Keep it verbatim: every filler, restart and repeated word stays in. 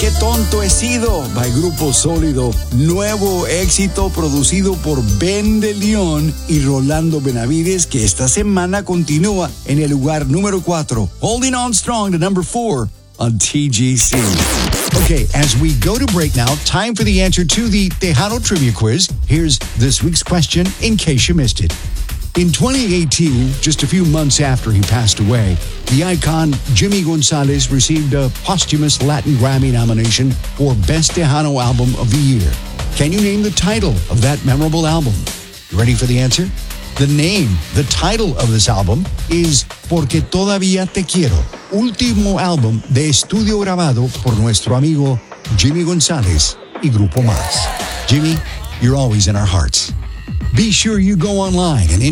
Qué tonto he sido, by Grupo Sólido. Nuevo éxito producido por Ben de León y Rolando Benavides, que esta semana continúa en el lugar número cuatro. Holding on strong to number four on T G C. Okay, as we go to break now, time for the answer to the Tejano Trivia Quiz. Here's this week's question in case you missed it. In twenty eighteen, just a few months after he passed away, the icon Jimmy Gonzalez received a posthumous Latin Grammy nomination for Best Tejano Album of the Year. Can you name the title of that memorable album? You ready for the answer? The name, the title of this album is Porque Todavía Te Quiero, último álbum de estudio grabado por nuestro amigo Jimmy Gonzalez y Grupo Más. Jimmy, you're always in our hearts. Be sure you go online and